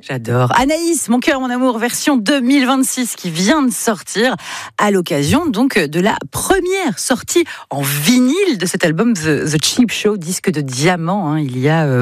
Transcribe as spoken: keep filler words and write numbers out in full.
J'adore. Anaïs, Mon cœur, mon amour, version deux mille vingt-six qui vient de sortir à l'occasion donc de la première sortie en vinyle de cet album The, The Cheap Show, disque de diamant. Hein, il y a euh,